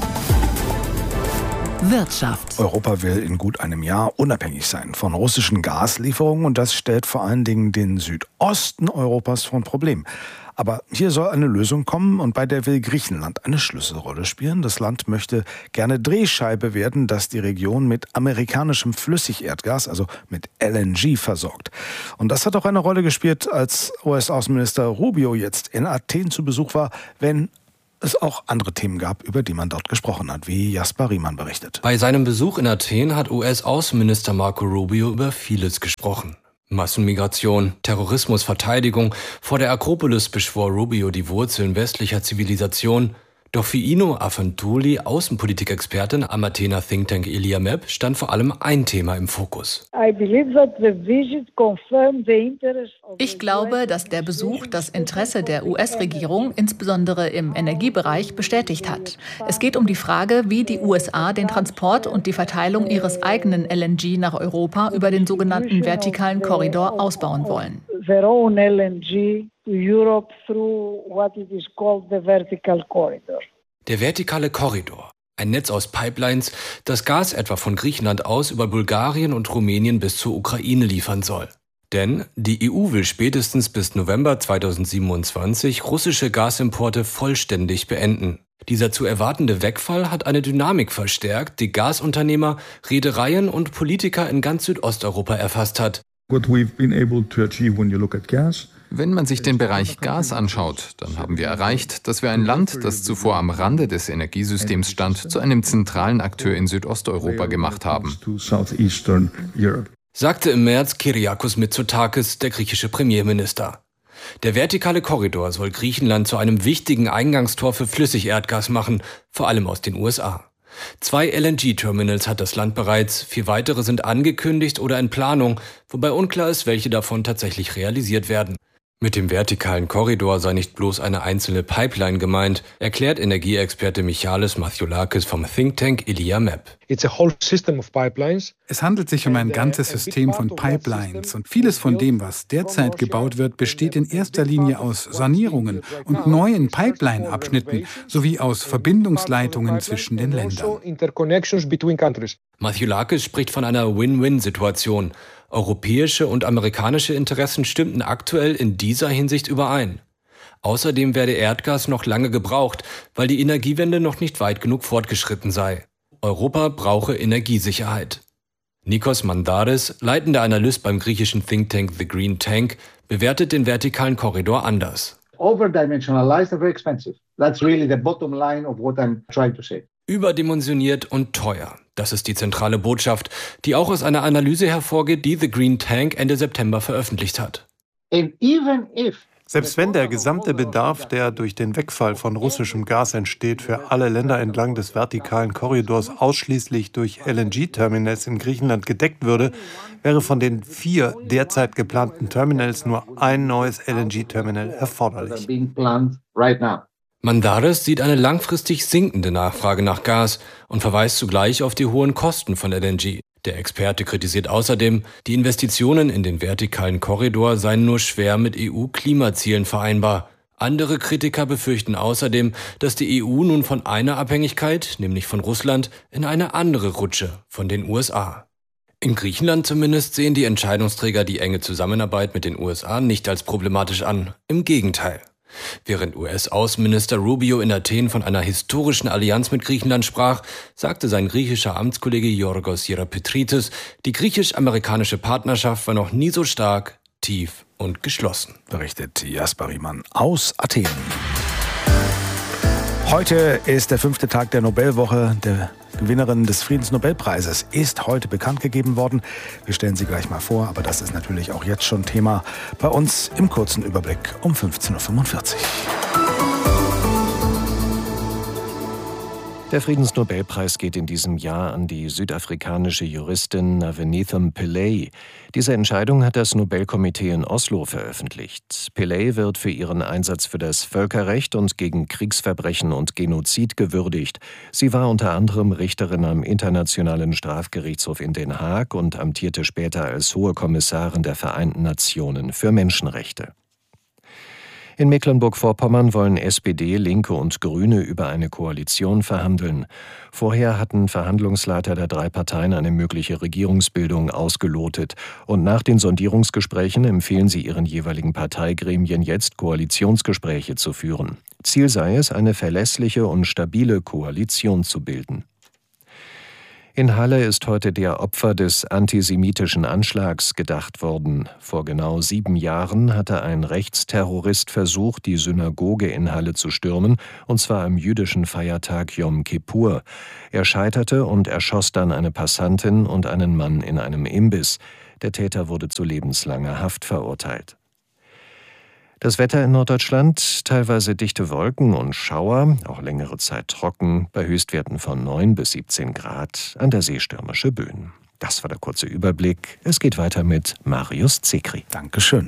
Wirtschaft. Europa will in gut einem Jahr unabhängig sein von russischen Gaslieferungen und das stellt vor allen Dingen den Südosten Europas vor ein Problem. Aber hier soll eine Lösung kommen und bei der will Griechenland eine Schlüsselrolle spielen. Das Land möchte gerne Drehscheibe werden, das die Region mit amerikanischem Flüssigerdgas, also mit LNG, versorgt. Und das hat auch eine Rolle gespielt, als US-Außenminister Rubio jetzt in Athen zu Besuch war, wenn es auch andere Themen gab, über die man dort gesprochen hat, wie Jasper Riemann berichtet. Bei seinem Besuch in Athen hat US-Außenminister Marco Rubio über vieles gesprochen. Massenmigration, Terrorismus, Verteidigung. Vor der Akropolis beschwor Rubio die Wurzeln westlicher Zivilisation. Doch für Ino Afantouli, Außenpolitikexpertin am Athener Think Tank Iliamep, stand vor allem ein Thema im Fokus. Ich glaube, dass der Besuch das Interesse der US-Regierung insbesondere im Energiebereich bestätigt hat. Es geht um die Frage, wie die USA den Transport und die Verteilung ihres eigenen LNG nach Europa über den sogenannten vertikalen Korridor ausbauen wollen. Der vertikale Korridor, ein Netz aus Pipelines, das Gas etwa von Griechenland aus über Bulgarien und Rumänien bis zur Ukraine liefern soll. Denn die EU will spätestens bis November 2027 russische Gasimporte vollständig beenden. Dieser zu erwartende Wegfall hat eine Dynamik verstärkt, die Gasunternehmer, Reedereien und Politiker in ganz Südosteuropa erfasst hat. Wenn man sich den Bereich Gas anschaut, dann haben wir erreicht, dass wir ein Land, das zuvor am Rande des Energiesystems stand, zu einem zentralen Akteur in Südosteuropa gemacht haben. Sagte im März Kyriakos Mitsotakis, der griechische Premierminister. Der vertikale Korridor soll Griechenland zu einem wichtigen Eingangstor für Flüssigerdgas machen, vor allem aus den USA. 2 LNG-Terminals hat das Land bereits, 4 weitere sind angekündigt oder in Planung, wobei unklar ist, welche davon tatsächlich realisiert werden. Mit dem vertikalen Korridor sei nicht bloß eine einzelne Pipeline gemeint, erklärt Energieexperte Michalis Mathiolakis vom Think Tank Iliamep. Es handelt sich um ein ganzes System von Pipelines und vieles von dem, was derzeit gebaut wird, besteht in erster Linie aus Sanierungen und neuen Pipeline-Abschnitten sowie aus Verbindungsleitungen zwischen den Ländern. Mathiolakis spricht von einer Win-Win-Situation. Europäische und amerikanische Interessen stimmten aktuell in dieser Hinsicht überein. Außerdem werde Erdgas noch lange gebraucht, weil die Energiewende noch nicht weit genug fortgeschritten sei. Europa brauche Energiesicherheit. Nikos Mandaris, leitender Analyst beim griechischen Think Tank The Green Tank, bewertet den vertikalen Korridor anders. Overdimensionalized and very expensive. That's really the bottom line of what I'm trying to say. Überdimensioniert und teuer. Das ist die zentrale Botschaft, die auch aus einer Analyse hervorgeht, die The Green Tank Ende September veröffentlicht hat. Selbst wenn der gesamte Bedarf, der durch den Wegfall von russischem Gas entsteht, für alle Länder entlang des vertikalen Korridors ausschließlich durch LNG-Terminals in Griechenland gedeckt würde, wäre von den 4 derzeit geplanten Terminals nur ein neues LNG-Terminal erforderlich. Mandaris sieht eine langfristig sinkende Nachfrage nach Gas und verweist zugleich auf die hohen Kosten von LNG. Der Experte kritisiert außerdem, die Investitionen in den vertikalen Korridor seien nur schwer mit EU-Klimazielen vereinbar. Andere Kritiker befürchten außerdem, dass die EU nun von einer Abhängigkeit, nämlich von Russland, in eine andere rutsche, von den USA. In Griechenland zumindest sehen die Entscheidungsträger die enge Zusammenarbeit mit den USA nicht als problematisch an. Im Gegenteil. Während US-Außenminister Rubio in Athen von einer historischen Allianz mit Griechenland sprach, sagte sein griechischer Amtskollege Yorgos Hierapetridis, die griechisch-amerikanische Partnerschaft war noch nie so stark, tief und geschlossen. Berichtet Jasper Riemann aus Athen. Heute ist der 5. Tag der Nobelwoche. Der Gewinnerin des Friedensnobelpreises ist heute bekannt gegeben worden. Wir stellen sie gleich mal vor, aber das ist natürlich auch jetzt schon Thema bei uns im kurzen Überblick um 15:45 Uhr. Der Friedensnobelpreis geht in diesem Jahr an die südafrikanische Juristin Navenitham Pillay. Diese Entscheidung hat das Nobelkomitee in Oslo veröffentlicht. Pillay wird für ihren Einsatz für das Völkerrecht und gegen Kriegsverbrechen und Genozid gewürdigt. Sie war unter anderem Richterin am Internationalen Strafgerichtshof in Den Haag und amtierte später als Hohe Kommissarin der Vereinten Nationen für Menschenrechte. In Mecklenburg-Vorpommern wollen SPD, Linke und Grüne über eine Koalition verhandeln. Vorher hatten Verhandlungsleiter der 3 Parteien eine mögliche Regierungsbildung ausgelotet. Und nach den Sondierungsgesprächen empfehlen sie ihren jeweiligen Parteigremien jetzt, Koalitionsgespräche zu führen. Ziel sei es, eine verlässliche und stabile Koalition zu bilden. In Halle ist heute der Opfer des antisemitischen Anschlags gedacht worden. Vor genau 7 Jahren hatte ein Rechtsterrorist versucht, die Synagoge in Halle zu stürmen, und zwar am jüdischen Feiertag Yom Kippur. Er scheiterte und erschoss dann eine Passantin und einen Mann in einem Imbiss. Der Täter wurde zu lebenslanger Haft verurteilt. Das Wetter in Norddeutschland, teilweise dichte Wolken und Schauer, auch längere Zeit trocken, bei Höchstwerten von 9 bis 17 Grad, an der See stürmische Böen. Das war der kurze Überblick. Es geht weiter mit Marius Zekri. Dankeschön.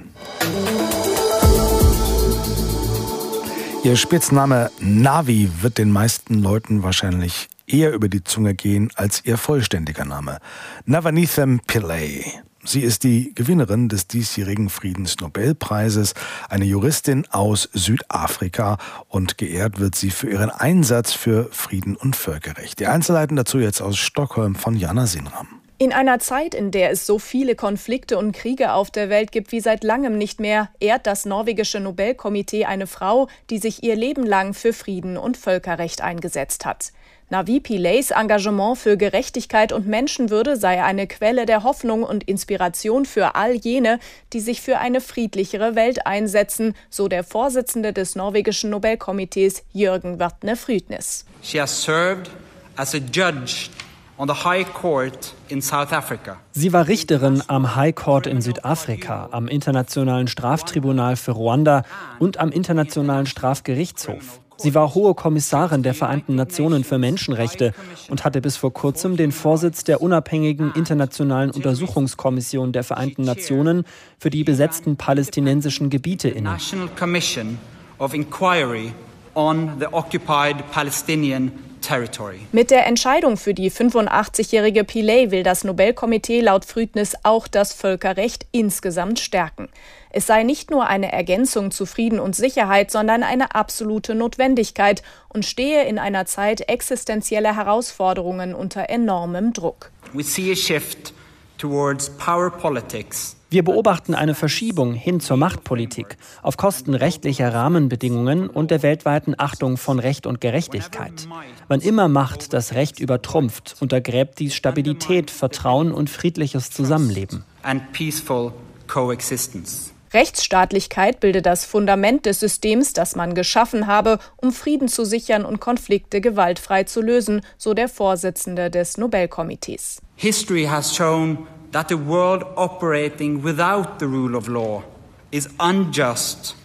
Ihr Spitzname Navi wird den meisten Leuten wahrscheinlich eher über die Zunge gehen als ihr vollständiger Name. Navenitham Pillay. Sie ist die Gewinnerin des diesjährigen Friedensnobelpreises, eine Juristin aus Südafrika, und geehrt wird sie für ihren Einsatz für Frieden und Völkerrecht. Die Einzelheiten dazu jetzt aus Stockholm von Jana Sinram. In einer Zeit, in der es so viele Konflikte und Kriege auf der Welt gibt wie seit langem nicht mehr, ehrt das norwegische Nobelkomitee eine Frau, die sich ihr Leben lang für Frieden und Völkerrecht eingesetzt hat. Navi Pillays Engagement für Gerechtigkeit und Menschenwürde sei eine Quelle der Hoffnung und Inspiration für all jene, die sich für eine friedlichere Welt einsetzen, so der Vorsitzende des norwegischen Nobelkomitees Jørgen Vatne Frydnes. She has served as a judge on the High Court in South Africa. Sie war Richterin am High Court in Südafrika, am Internationalen Straftribunal für Ruanda und am Internationalen Strafgerichtshof. Sie war Hohe Kommissarin der Vereinten Nationen für Menschenrechte und hatte bis vor kurzem den Vorsitz der unabhängigen Internationalen Untersuchungskommission der Vereinten Nationen für die besetzten palästinensischen Gebiete inne. National Commission of Inquiry on the Occupied Palestinian Territory. Mit der Entscheidung für die 85-jährige Pillay will das Nobelkomitee laut Frydnes auch das Völkerrecht insgesamt stärken. Es sei nicht nur eine Ergänzung zu Frieden und Sicherheit, sondern eine absolute Notwendigkeit und stehe in einer Zeit existenzieller Herausforderungen unter enormem Druck. We see a shift towards power politics. Wir beobachten eine Verschiebung hin zur Machtpolitik auf Kosten rechtlicher Rahmenbedingungen und der weltweiten Achtung von Recht und Gerechtigkeit. Wann immer Macht das Recht übertrumpft, untergräbt dies Stabilität, Vertrauen und friedliches Zusammenleben. And peaceful coexistence. Rechtsstaatlichkeit bilde das Fundament des Systems, das man geschaffen habe, um Frieden zu sichern und Konflikte gewaltfrei zu lösen, so der Vorsitzende des Nobelkomitees. History has shown that a world operating without the rule of law is unjust,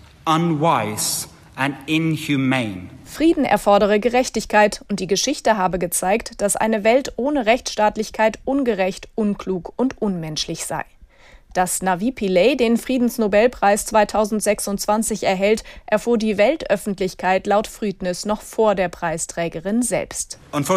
unwise and inhumane. Frieden erfordere Gerechtigkeit und die Geschichte habe gezeigt, dass eine Welt ohne Rechtsstaatlichkeit ungerecht, unklug und unmenschlich sei. Dass Navi Pillay den Friedensnobelpreis 2026 erhält, erfuhr die Weltöffentlichkeit laut Frydnes noch vor der Preisträgerin selbst.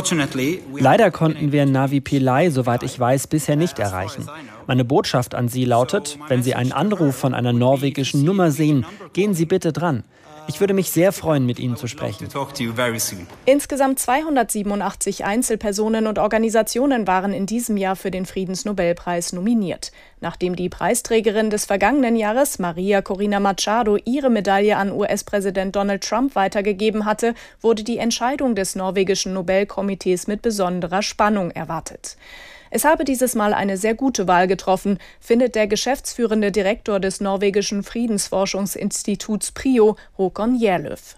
Leider konnten wir Navi Pillay, soweit ich weiß, bisher nicht erreichen. Meine Botschaft an Sie lautet, wenn Sie einen Anruf von einer norwegischen Nummer sehen, gehen Sie bitte dran. Ich würde mich sehr freuen, mit Ihnen zu sprechen. Insgesamt 287 Einzelpersonen und Organisationen waren in diesem Jahr für den Friedensnobelpreis nominiert. Nachdem die Preisträgerin des vergangenen Jahres, Maria Corina Machado, ihre Medaille an US-Präsident Donald Trump weitergegeben hatte, wurde die Entscheidung des norwegischen Nobelkomitees mit besonderer Spannung erwartet. Es habe dieses Mal eine sehr gute Wahl getroffen, findet der geschäftsführende Direktor des norwegischen Friedensforschungsinstituts PRIO, Håkon Gjerløv.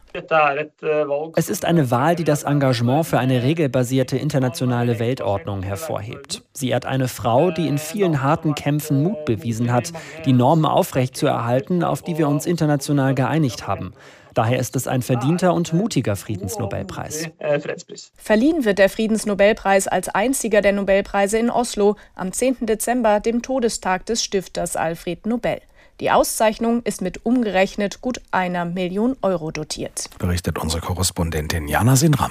Es ist eine Wahl, die das Engagement für eine regelbasierte internationale Weltordnung hervorhebt. Sie ehrt eine Frau, die in vielen harten Kämpfen Mut bewiesen hat, die Normen aufrechtzuerhalten, auf die wir uns international geeinigt haben. Daher ist es ein verdienter und mutiger Friedensnobelpreis. Verliehen wird der Friedensnobelpreis als einziger der Nobelpreise in Oslo am 10. Dezember, dem Todestag des Stifters Alfred Nobel. Die Auszeichnung ist mit umgerechnet gut 1 Million Euro dotiert. Berichtet unsere Korrespondentin Jana Sinram.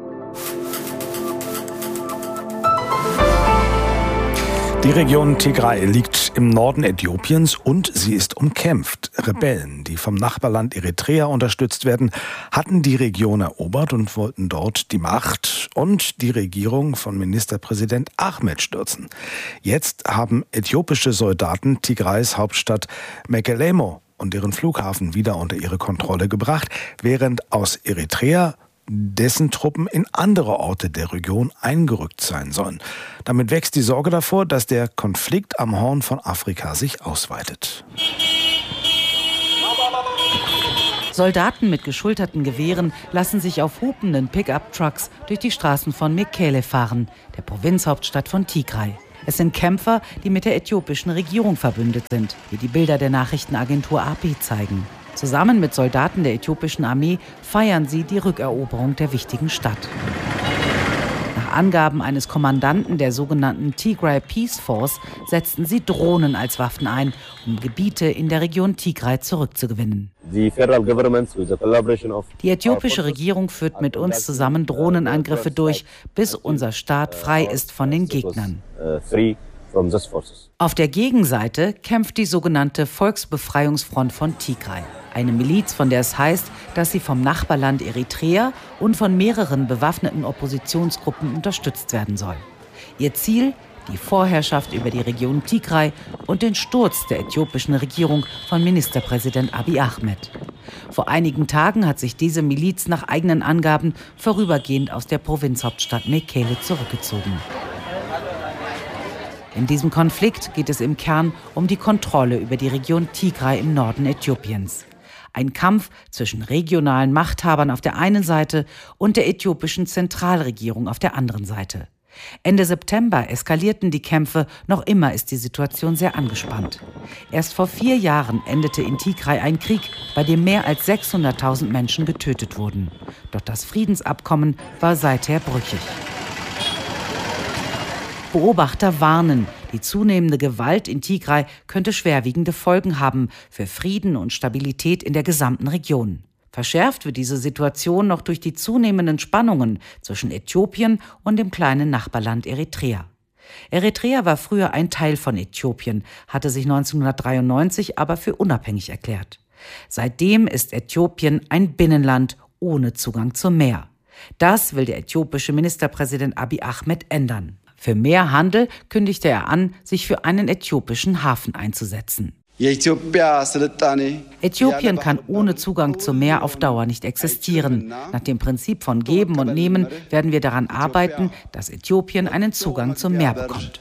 Die Region Tigray liegt im Norden Äthiopiens und sie ist umkämpft. Rebellen, die vom Nachbarland Eritrea unterstützt werden, hatten die Region erobert und wollten dort die Macht und die Regierung von Ministerpräsident Ahmed stürzen. Jetzt haben äthiopische Soldaten Tigrays Hauptstadt Mekelemo und deren Flughafen wieder unter ihre Kontrolle gebracht, während aus Eritrea dessen Truppen in andere Orte der Region eingerückt sein sollen. Damit wächst die Sorge davor, dass der Konflikt am Horn von Afrika sich ausweitet. Soldaten mit geschulterten Gewehren lassen sich auf hupenden Pickup-Trucks durch die Straßen von Mekele fahren, der Provinzhauptstadt von Tigray. Es sind Kämpfer, die mit der äthiopischen Regierung verbündet sind, wie die Bilder der Nachrichtenagentur AP zeigen. Zusammen mit Soldaten der äthiopischen Armee feiern sie die Rückeroberung der wichtigen Stadt. Nach Angaben eines Kommandanten der sogenannten Tigray Peace Force setzten sie Drohnen als Waffen ein, um Gebiete in der Region Tigray zurückzugewinnen. Die äthiopische Regierung führt mit uns zusammen Drohnenangriffe durch, bis unser Staat frei ist von den Gegnern. Auf der Gegenseite kämpft die sogenannte Volksbefreiungsfront von Tigray. Eine Miliz, von der es heißt, dass sie vom Nachbarland Eritrea und von mehreren bewaffneten Oppositionsgruppen unterstützt werden soll. Ihr Ziel: die Vorherrschaft über die Region Tigray und den Sturz der äthiopischen Regierung von Ministerpräsident Abiy Ahmed. Vor einigen Tagen hat sich diese Miliz nach eigenen Angaben vorübergehend aus der Provinzhauptstadt Mekele zurückgezogen. In diesem Konflikt geht es im Kern um die Kontrolle über die Region Tigray im Norden Äthiopiens. Ein Kampf zwischen regionalen Machthabern auf der einen Seite und der äthiopischen Zentralregierung auf der anderen Seite. Ende September eskalierten die Kämpfe, noch immer ist die Situation sehr angespannt. Erst vor 4 Jahren endete in Tigray ein Krieg, bei dem mehr als 600.000 Menschen getötet wurden. Doch das Friedensabkommen war seither brüchig. Beobachter warnen, die zunehmende Gewalt in Tigray könnte schwerwiegende Folgen haben für Frieden und Stabilität in der gesamten Region. Verschärft wird diese Situation noch durch die zunehmenden Spannungen zwischen Äthiopien und dem kleinen Nachbarland Eritrea. Eritrea war früher ein Teil von Äthiopien, hatte sich 1993 aber für unabhängig erklärt. Seitdem ist Äthiopien ein Binnenland ohne Zugang zum Meer. Das will der äthiopische Ministerpräsident Abiy Ahmed ändern. Für mehr Handel kündigte er an, sich für einen äthiopischen Hafen einzusetzen. Äthiopien kann ohne Zugang zum Meer auf Dauer nicht existieren. Nach dem Prinzip von Geben und Nehmen werden wir daran arbeiten, dass Äthiopien einen Zugang zum Meer bekommt.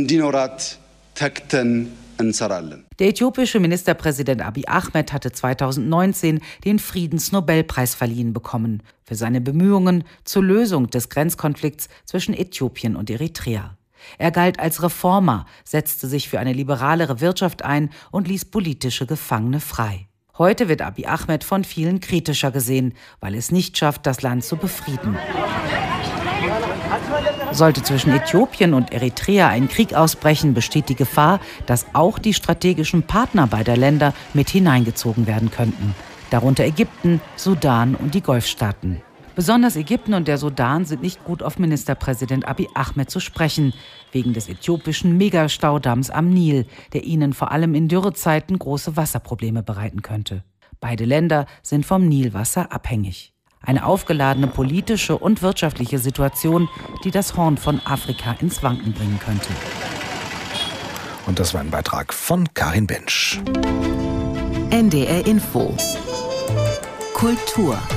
Der äthiopische Ministerpräsident Abiy Ahmed hatte 2019 den Friedensnobelpreis verliehen bekommen für seine Bemühungen zur Lösung des Grenzkonflikts zwischen Äthiopien und Eritrea. Er galt als Reformer, setzte sich für eine liberalere Wirtschaft ein und ließ politische Gefangene frei. Heute wird Abiy Ahmed von vielen kritischer gesehen, weil es nicht schafft, das Land zu befrieden. Sollte zwischen Äthiopien und Eritrea ein Krieg ausbrechen, besteht die Gefahr, dass auch die strategischen Partner beider Länder mit hineingezogen werden könnten. Darunter Ägypten, Sudan und die Golfstaaten. Besonders Ägypten und der Sudan sind nicht gut auf Ministerpräsident Abiy Ahmed zu sprechen, wegen des äthiopischen Megastaudamms am Nil, der ihnen vor allem in Dürrezeiten große Wasserprobleme bereiten könnte. Beide Länder sind vom Nilwasser abhängig. Eine aufgeladene politische und wirtschaftliche Situation, die das Horn von Afrika ins Wanken bringen könnte. Und das war ein Beitrag von Karin Bensch. NDR Info. Kultur.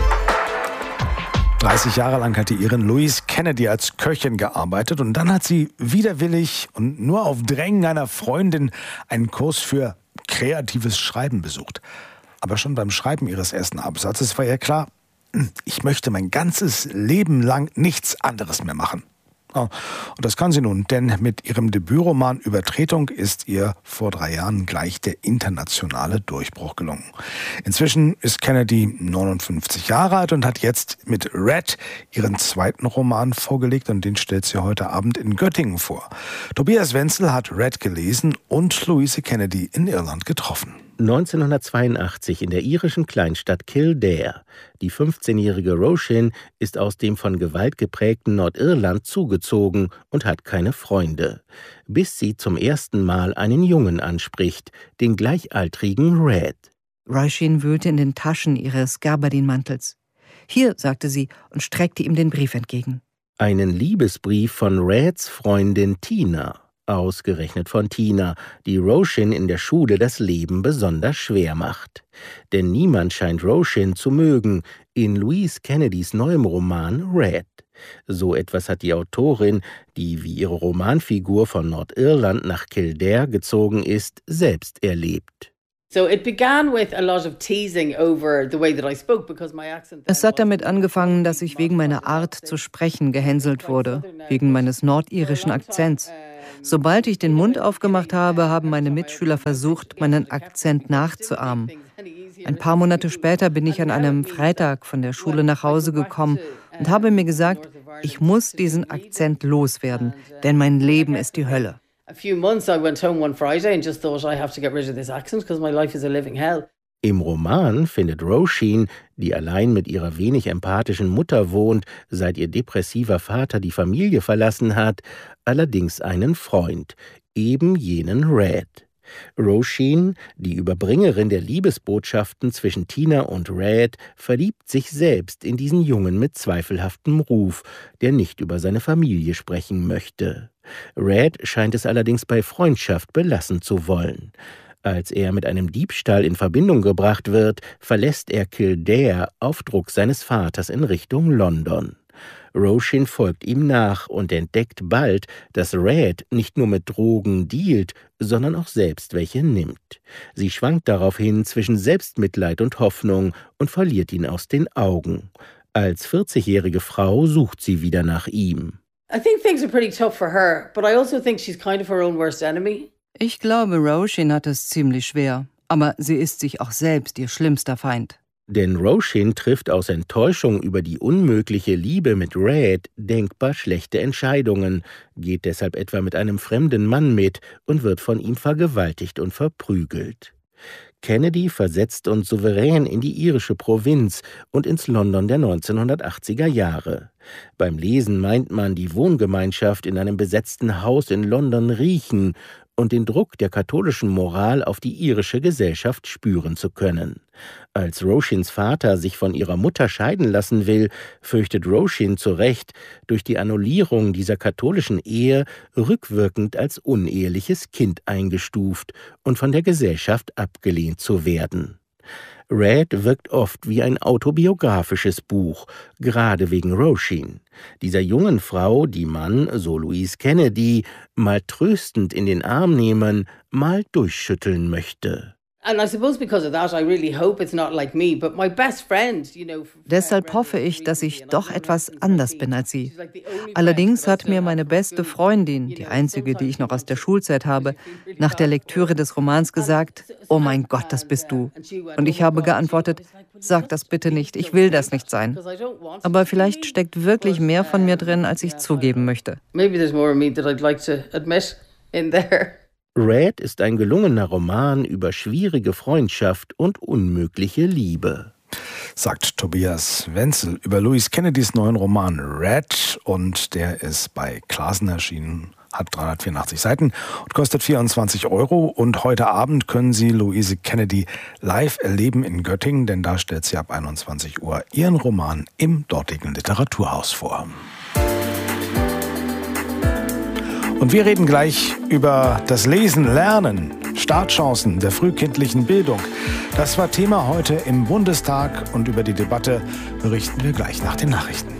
30 Jahre lang hat die Irin Louise Kennedy als Köchin gearbeitet und dann hat sie widerwillig und nur auf Drängen einer Freundin einen Kurs für kreatives Schreiben besucht. Aber schon beim Schreiben ihres ersten Absatzes war ihr klar, ich möchte mein ganzes Leben lang nichts anderes mehr machen. Oh, und das kann sie nun, denn mit ihrem Debütroman Übertretung ist ihr vor 3 Jahren gleich der internationale Durchbruch gelungen. Inzwischen ist Kennedy 59 Jahre alt und hat jetzt mit Red ihren zweiten Roman vorgelegt und den stellt sie heute Abend in Göttingen vor. Tobias Wenzel hat Red gelesen und Louise Kennedy in Irland getroffen. 1982 in der irischen Kleinstadt Kildare. Die 15-jährige Roisin ist aus dem von Gewalt geprägten Nordirland zugezogen und hat keine Freunde. Bis sie zum ersten Mal einen Jungen anspricht, den gleichaltrigen Red. Roisin wühlte in den Taschen ihres Gabardinmantels. »Hier«, sagte sie und streckte ihm den Brief entgegen. Einen Liebesbrief von Reds Freundin Tina. Ausgerechnet von Tina, die Roisin in der Schule das Leben besonders schwer macht. Denn niemand scheint Roisin zu mögen, in Louise Kennedys neuem Roman Red. So etwas hat die Autorin, die wie ihre Romanfigur von Nordirland nach Kildare gezogen ist, selbst erlebt. Es hat damit angefangen, dass ich wegen meiner Art zu sprechen gehänselt wurde, wegen meines nordirischen Akzents. Sobald ich den Mund aufgemacht habe, haben meine Mitschüler versucht, meinen Akzent nachzuahmen. Ein paar Monate später bin ich an einem Freitag von der Schule nach Hause gekommen und habe mir gesagt, ich muss diesen Akzent loswerden, denn mein Leben ist die Hölle. Im Roman findet Roisin, die allein mit ihrer wenig empathischen Mutter wohnt, seit ihr depressiver Vater die Familie verlassen hat, allerdings einen Freund, eben jenen Red. Roisin, die Überbringerin der Liebesbotschaften zwischen Tina und Red, verliebt sich selbst in diesen Jungen mit zweifelhaftem Ruf, der nicht über seine Familie sprechen möchte. Red scheint es allerdings bei Freundschaft belassen zu wollen. Als er mit einem Diebstahl in Verbindung gebracht wird, verlässt er Kildare auf Druck seines Vaters in Richtung London. Roisin folgt ihm nach und entdeckt bald, dass Red nicht nur mit Drogen dealt, sondern auch selbst welche nimmt. Sie schwankt daraufhin zwischen Selbstmitleid und Hoffnung und verliert ihn aus den Augen. Als 40-jährige Frau sucht sie wieder nach ihm. Ich glaube, Roisin hat es ziemlich schwer, aber sie ist sich auch selbst ihr schlimmster Feind. Denn Roisin trifft aus Enttäuschung über die unmögliche Liebe mit Red denkbar schlechte Entscheidungen, geht deshalb etwa mit einem fremden Mann mit und wird von ihm vergewaltigt und verprügelt. Kennedy versetzt uns souverän in die irische Provinz und ins London der 1980er Jahre. Beim Lesen meint man, die Wohngemeinschaft in einem besetzten Haus in London riechen und den Druck der katholischen Moral auf die irische Gesellschaft spüren zu können. Als Roisins Vater sich von ihrer Mutter scheiden lassen will, fürchtet Roisin zu Recht, durch die Annullierung dieser katholischen Ehe rückwirkend als uneheliches Kind eingestuft und von der Gesellschaft abgelehnt zu werden. Red wirkt oft wie ein autobiografisches Buch, gerade wegen Roisin. Dieser jungen Frau, die man, so Louise Kennedy, mal tröstend in den Arm nehmen, mal durchschütteln möchte. Deshalb hoffe ich, dass ich doch etwas anders bin als sie. Allerdings hat mir meine beste Freundin, die einzige, die ich noch aus der Schulzeit habe, nach der Lektüre des Romans gesagt, »Oh mein Gott, das bist du.« Und ich habe geantwortet, »Sag das bitte nicht, ich will das nicht sein.« Aber vielleicht steckt wirklich mehr von mir drin, als ich zugeben möchte. Red ist ein gelungener Roman über schwierige Freundschaft und unmögliche Liebe. Sagt Tobias Wenzel über Louise Kennedys neuen Roman Red, und der ist bei Clasen erschienen, hat 384 Seiten und kostet 24 €. Und heute Abend können Sie Louise Kennedy live erleben in Göttingen, denn da stellt sie ab 21 Uhr ihren Roman im dortigen Literaturhaus vor. Und wir reden gleich über das Lesen, Lernen, Startchancen der frühkindlichen Bildung. Das war Thema heute im Bundestag und über die Debatte berichten wir gleich nach den Nachrichten.